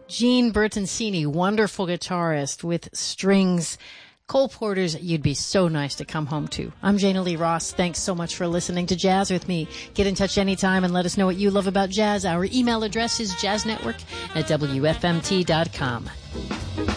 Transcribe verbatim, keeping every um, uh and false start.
Gene Bertoncini, wonderful guitarist with strings. Cole Porter's You'd Be So Nice to Come Home To. I'm Jana Lee Ross. Thanks so much for listening to Jazz with me. Get in touch anytime and let us know what you love about jazz. Our email address is jazznetwork at W F M T dot com.